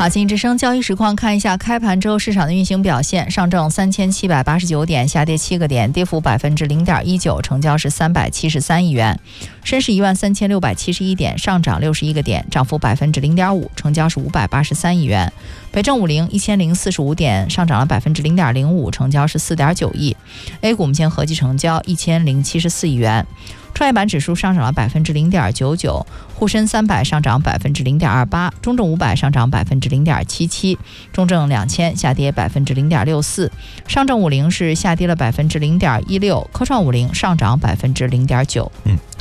好，经济之声交易实况，看一下开盘之后市场的运行表现。上证3789点，下跌7个点，跌幅0.19%，成交是373亿元。深市13671点，上涨61个点，涨幅0.5%，成交是583亿元。北证50 1045点，上涨了0.05%，成交是4.9亿。A 股目前合计成交1074亿元。创业板指数上涨了0.99%，沪深300上涨0.28%，中证500上涨0.77%，中证2000下跌0.64%，上证50是下跌了0.16%，科创50上涨0.9%。